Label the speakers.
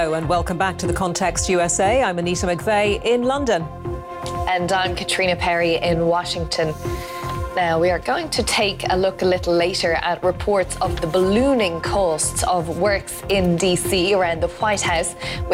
Speaker 1: Hello and welcome back to The Context USA. I'm Anita McVeigh in London.
Speaker 2: And I'm Katrina Perry in Washington. Now, we are going to take a look a little later at reports of the ballooning costs of works in DC around the White House, with